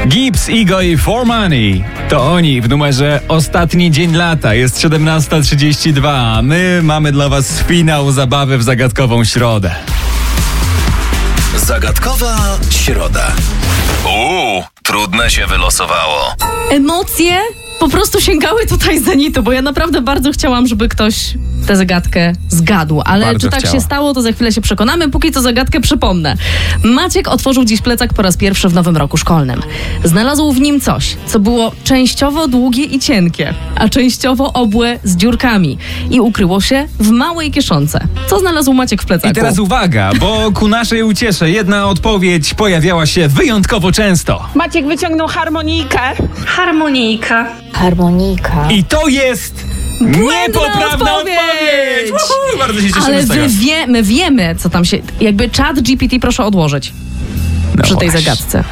Gibbs, Ego i For Money. To oni w numerze Ostatni Dzień Lata. Jest 17:32. My mamy dla was finał zabawy w Zagadkową Środę. Zagadkowa Środa. Trudne się wylosowało. Emocje po prostu sięgały tutaj zenitu, bo ja naprawdę bardzo chciałam, żeby ktoś tę zagadkę zgadł, ale Bardzo czy tak chciała. się stało, to za chwilę się przekonamy. Póki co zagadkę przypomnę. Maciek otworzył dziś plecak po raz pierwszy w nowym roku szkolnym. Znalazł w nim coś, co było częściowo długie i cienkie, a częściowo obłe z dziurkami i ukryło się w małej kieszonce. Co znalazł Maciek w plecaku? I teraz uwaga, bo ku naszej uciesze jedna odpowiedź pojawiała się wyjątkowo często. Maciek wyciągnął harmonijkę. Harmonijka. Harmonika. I to jest niepoprawna odpowiedź! Uhu, bardzo się cieszymy Ale z tego. my wiemy, co tam się... Jakby czat GPT proszę odłożyć przy tej właśnie. zagadce.